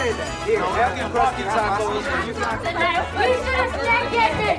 say that. Here, have your crusty tacos. We should have said